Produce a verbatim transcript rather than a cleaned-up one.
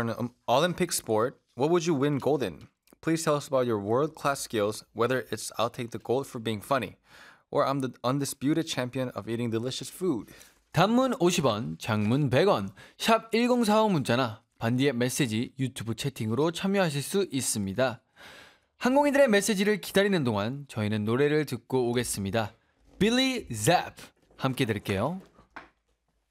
an um, Olympic sport, what would you win gold in? Please tell us about your world-class skills, whether it's I'll take the gold for being funny, or I'm the undisputed champion of eating delicious food. 단문 오십 원, 장문 백 원, 샵 일공사오 문자나 반디의 메시지 유튜브 채팅으로 참여하실 수 있습니다. 항공인들의 메시지를 기다리는 동안 저희는 노래를 듣고 오겠습니다. Billy Zapp 함께 들을게요.